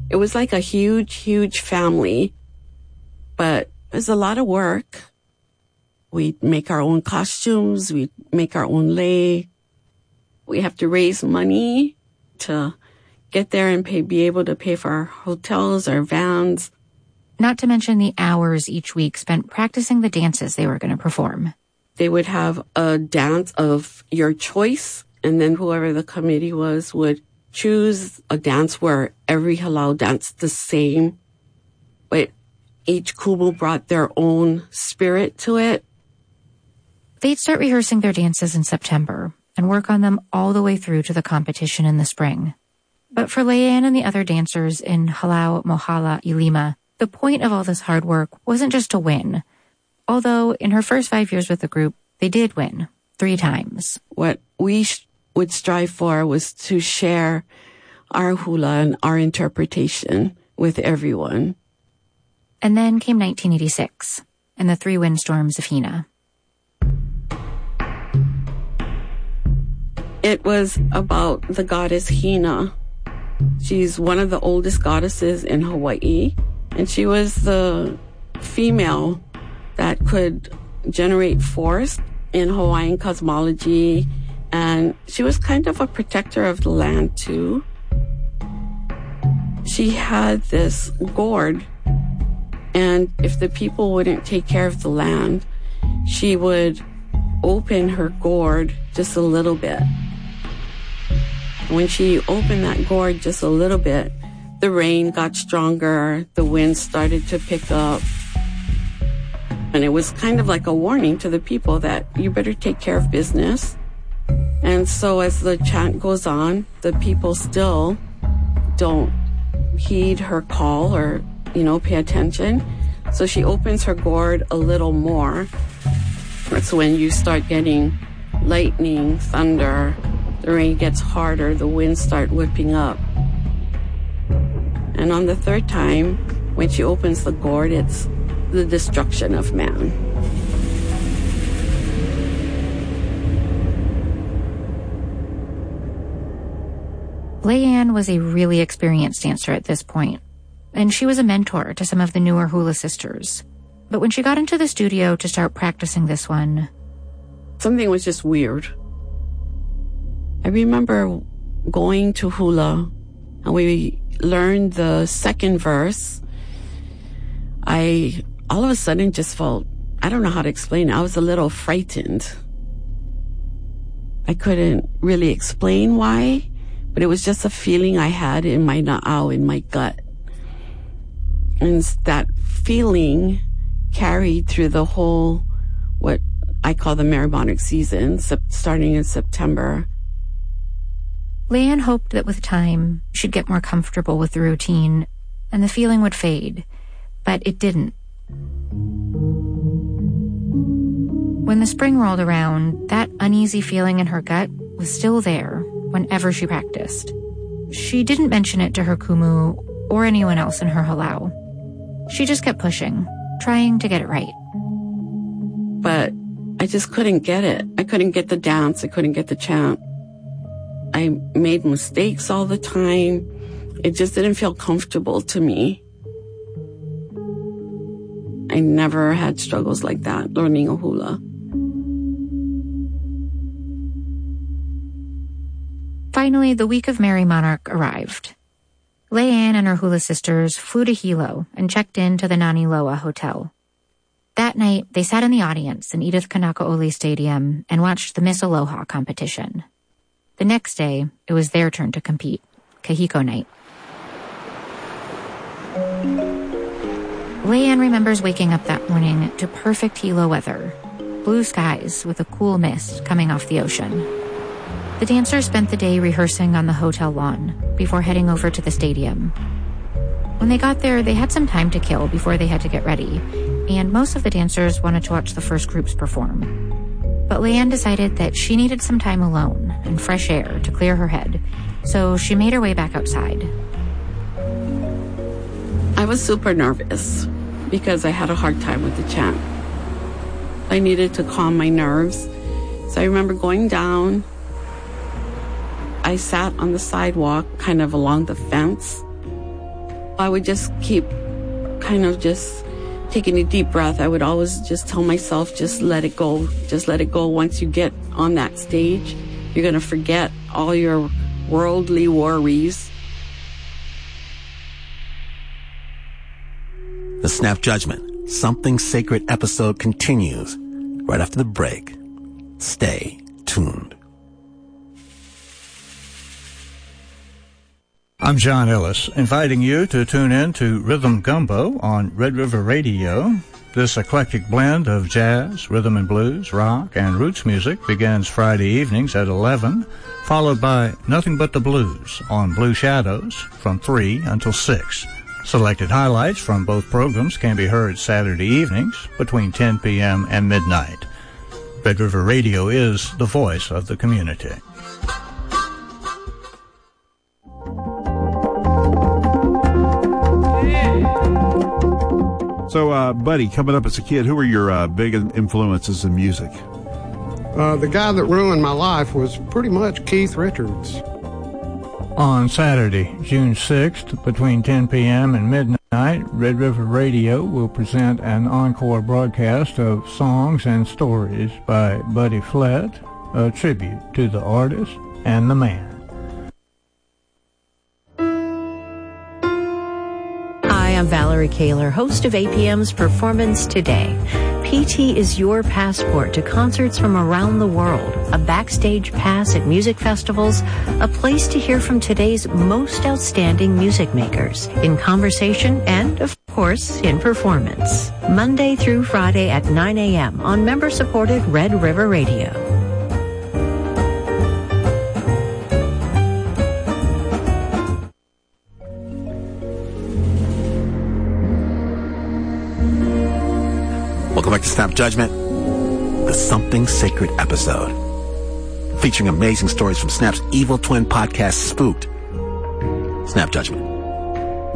It was like a huge, huge family, but it was a lot of work. We make our own costumes. We make our own lei. We have to raise money to get there and be able to pay for our hotels, our vans. Not to mention the hours each week spent practicing the dances they were going to perform. They would have a dance of your choice, and then whoever the committee was would choose a dance where every halau danced the same, but each kumu brought their own spirit to it. They'd start rehearsing their dances in September and work on them all the way through to the competition in the spring. But for Leanne and the other dancers in Halau Mohala Ilima, the point of all this hard work wasn't just to win. Although in her first 5 years with the group, they did win 3 times. What we would strive for was to share our hula and our interpretation with everyone. And then came 1986 and the 3 windstorms of Hina. It was about the goddess Hina. She's one of the oldest goddesses in Hawaii, and she was the female that could generate force in Hawaiian cosmology, and she was kind of a protector of the land too. She had this gourd, and if the people wouldn't take care of the land, she would open her gourd just a little bit. When she opened that gourd just a little bit, the rain got stronger, the wind started to pick up, and it was kind of like a warning to the people that you better take care of business. And so as the chant goes on, the people still don't heed her call or, pay attention. So she opens her gourd a little more. That's when you start getting lightning, thunder, the rain gets harder, the winds start whipping up. And on the 3rd time, when she opens the gourd, it's the destruction of man. Leanne was a really experienced dancer at this point, and she was a mentor to some of the newer hula sisters. But when she got into the studio to start practicing this one, something was just weird. I remember going to hula, and we learned the 2nd verse. I all of a sudden just felt, I don't know how to explain it. I was a little frightened. I couldn't really explain why, but it was just a feeling I had in my na'au, in my gut. And that feeling carried through the whole, what I call the Meribonic season, starting in September. Leanne hoped that with time, she'd get more comfortable with the routine and the feeling would fade, but it didn't. When the spring rolled around, that uneasy feeling in her gut was still there whenever she practiced. She didn't mention it to her kumu or anyone else in her halau. She just kept pushing, trying to get it right. But I just couldn't get it. I couldn't get the dance. I couldn't get the chant. I made mistakes all the time. It just didn't feel comfortable to me. I never had struggles like that learning a hula. Finally, the week of Merry Monarch arrived. Leanne and her hula sisters flew to Hilo and checked in to the Naniloa Hotel. That night, they sat in the audience in Edith Kanakaole Stadium and watched the Miss Aloha competition. The next day, it was their turn to compete, Kahiko night. Leanne remembers waking up that morning to perfect Hilo weather, blue skies with a cool mist coming off the ocean. The dancers spent the day rehearsing on the hotel lawn before heading over to the stadium. When they got there, they had some time to kill before they had to get ready, and most of the dancers wanted to watch the first groups perform. But Leanne decided that she needed some time alone and fresh air to clear her head, so she made her way back outside. I was super nervous because I had a hard time with the chant. I needed to calm my nerves. So I remember going down. I sat on the sidewalk, kind of along the fence. I would just keep kind of just taking a deep breath. I would always just tell myself, just let it go. Just let it go. Once you get on that stage, you're going to forget all your worldly worries. The Snap Judgment, Something Sacred episode continues right after the break. Stay tuned. I'm John Ellis, inviting you to tune in to Rhythm Gumbo on Red River Radio. This eclectic blend of jazz, rhythm and blues, rock, and roots music begins Friday evenings at 11, followed by Nothing But the Blues on Blue Shadows from 3 until 6. Selected highlights from both programs can be heard Saturday evenings between 10 p.m. and midnight. Red River Radio is the voice of the community. So, Buddy, coming up as a kid, who were your big influences in music? The guy that ruined my life was pretty much Keith Richards. On Saturday, June 6th, between 10 p.m. and midnight, Red River Radio will present an encore broadcast of songs and stories by Buddy Flett, a tribute to the artist and the man. I'm Valerie Kaler, host of APM's Performance Today. PT is your passport to concerts from around the world, a backstage pass at music festivals, a place to hear from today's most outstanding music makers, in conversation and, of course, in performance. Monday through Friday at 9 a.m. on member-supported Red River Radio. Welcome back to Snap Judgment, the Something Sacred episode, featuring amazing stories from Snap's evil twin podcast, Spooked. Snap Judgment.